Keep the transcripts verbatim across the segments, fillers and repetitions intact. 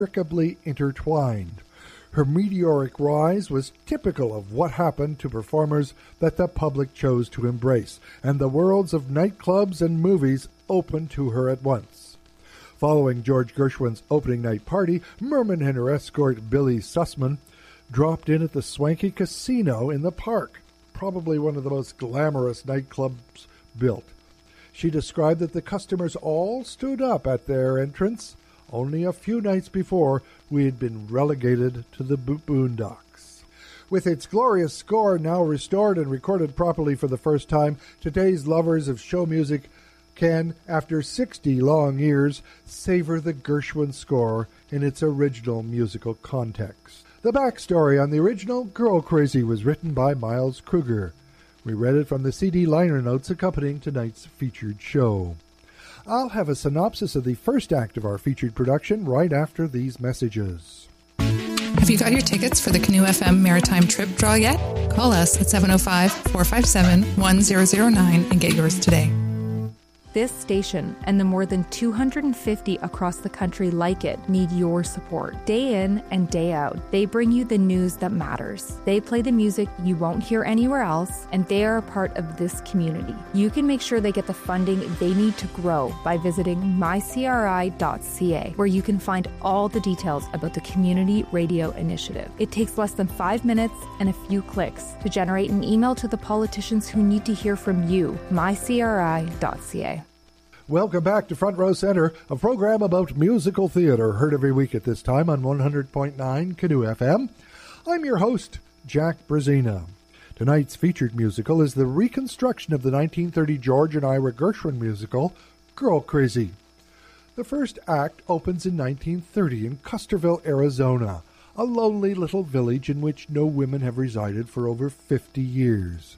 inextricably intertwined. Her meteoric rise was typical of what happened to performers that the public chose to embrace, and the worlds of nightclubs and movies opened to her at once. Following George Gershwin's opening night party, Merman and her escort Billy Sussman dropped in at the swanky casino in the park, probably one of the most glamorous nightclubs built. She described that the customers all stood up at their entrance. Only a few nights before, we had been relegated to the boondocks. With its glorious score now restored and recorded properly for the first time, today's lovers of show music can, after sixty long years, savor the Gershwin score in its original musical context. The backstory on the original Girl Crazy was written by Miles Kruger. We read it from the C D liner notes accompanying tonight's featured show. I'll have a synopsis of the first act of our featured production right after these messages. Have you got your tickets for the Canoe F M Maritime Trip Draw yet? Call us at seven oh five, four five seven, one zero zero nine and get yours today. This station and the more than two hundred fifty across the country like it need your support. Day in and day out, they bring you the news that matters. They play the music you won't hear anywhere else, and they are a part of this community. You can make sure they get the funding they need to grow by visiting my c r i dot c a, where you can find all the details about the Community Radio Initiative. It takes less than five minutes and a few clicks to generate an email to the politicians who need to hear from you. my c r i dot c a. Welcome back to Front Row Center, a program about musical theater, heard every week at this time on one hundred point nine Canoe F M. I'm your host, Jack Brazina. Tonight's featured musical is the reconstruction of the nineteen thirty George and Ira Gershwin musical, Girl Crazy. The first act opens in nineteen thirty in Custerville, Arizona, a lonely little village in which no women have resided for over fifty years.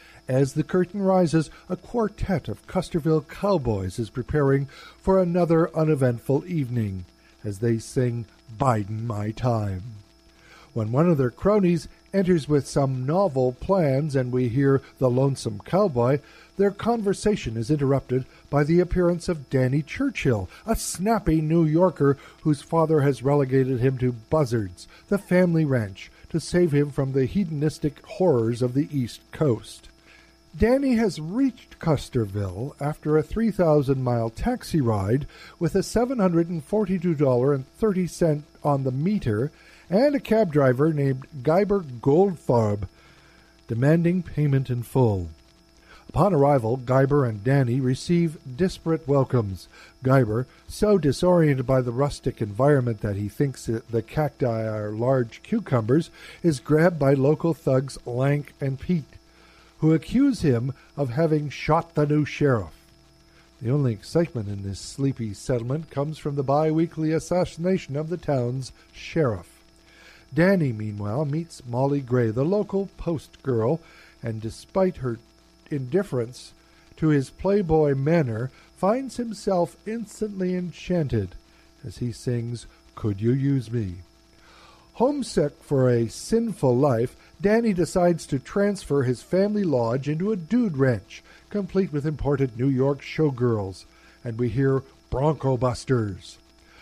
As the curtain rises, a quartet of Custerville cowboys is preparing for another uneventful evening as they sing Bidin' My Time. When one of their cronies enters with some novel plans and we hear the lonesome cowboy, their conversation is interrupted by the appearance of Danny Churchill, a snappy New Yorker whose father has relegated him to Buzzards, the family ranch, to save him from the hedonistic horrors of the East Coast. Danny has reached Custerville after a three thousand mile taxi ride with a seven hundred forty-two dollars and thirty cents on the meter and a cab driver named Guyber Goldfarb demanding payment in full. Upon arrival, Guyber and Danny receive disparate welcomes. Guyber, so disoriented by the rustic environment that he thinks the cacti are large cucumbers, is grabbed by local thugs Lank and Pete, who accuse him of having shot the new sheriff. The only excitement in this sleepy settlement comes from the bi-weekly assassination of the town's sheriff. Danny, meanwhile, meets Molly Gray, the local post girl, and despite her indifference to his playboy manner, finds himself instantly enchanted as he sings, Could You Use Me? Homesick for a sinful life, Danny decides to transfer his family lodge into a dude ranch, complete with imported New York showgirls, and we hear Bronco Busters.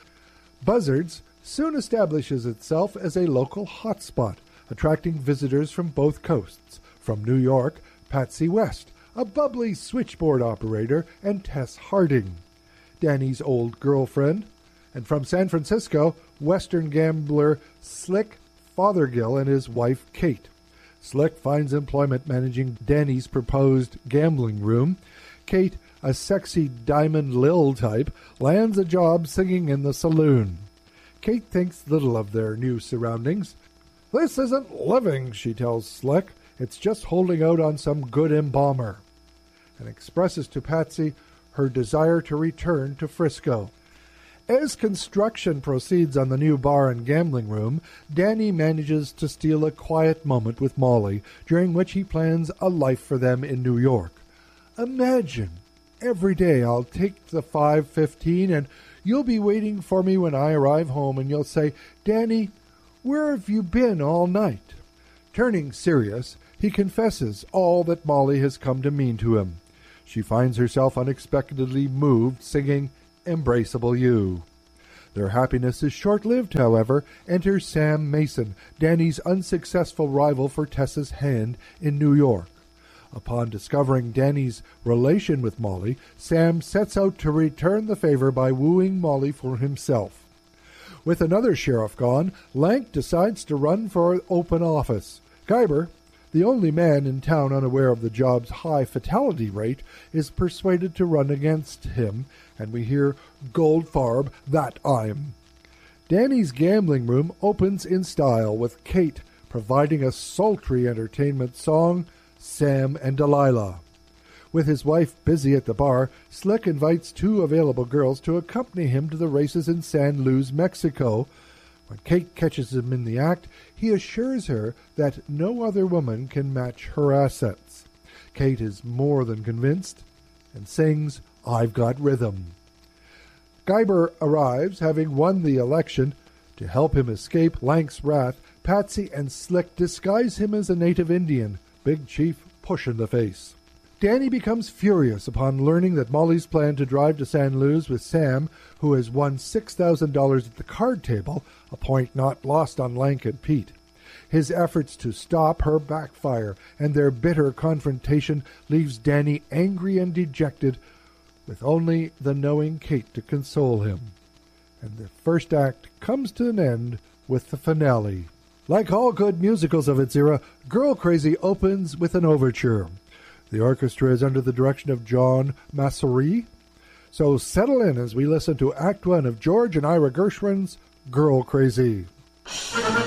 Buzzards soon establishes itself as a local hotspot, attracting visitors from both coasts. From New York, Patsy West, a bubbly switchboard operator, and Tess Harding, Danny's old girlfriend. And from San Francisco, Western gambler Slick Fothergill and his wife Kate. Slick finds employment managing Danny's proposed gambling room. Kate, a sexy Diamond Lil type, lands a job singing in the saloon. Kate thinks little of their new surroundings. This isn't living, she tells Slick. It's just holding out on some good embalmer, and expresses to Patsy her desire to return to Frisco. As construction proceeds on the new bar and gambling room, Danny manages to steal a quiet moment with Molly, during which he plans a life for them in New York. Imagine, every day I'll take the five fifteen and you'll be waiting for me when I arrive home and you'll say, Danny, where have you been all night? Turning serious, he confesses all that Molly has come to mean to him. She finds herself unexpectedly moved, singing Embraceable You. Their happiness is short-lived, however. Enter Sam Mason, Danny's unsuccessful rival for Tessa's hand in New York. Upon discovering Danny's relation with Molly, Sam sets out to return the favor by wooing Molly for himself. With another sheriff gone, Lank decides to run for open office. Guyber, the only man in town unaware of the job's high fatality rate, is persuaded to run against him, and we hear Goldfarb, that I'm. Danny's gambling room opens in style, with Kate providing a sultry entertainment song, Sam and Delilah. With his wife busy at the bar, Slick invites two available girls to accompany him to the races in San Luis, Mexico. When Kate catches him in the act, he assures her that no other woman can match her assets. Kate is more than convinced and sings, I've Got Rhythm. Guyber arrives, having won the election. To help him escape Lank's wrath, Patsy and Slick disguise him as a native Indian. Big Chief push in the face. Danny becomes furious upon learning that Molly's plan to drive to San Luis with Sam, who has won six thousand dollars at the card table, a point not lost on Lank and Pete. His efforts to stop her backfire, and their bitter confrontation leaves Danny angry and dejected, with only the knowing Kate to console him. And the first act comes to an end with the finale. Like all good musicals of its era, Girl Crazy opens with an overture. The orchestra is under the direction of John Massery. So settle in as we listen to Act One of George and Ira Gershwin's Girl Crazy.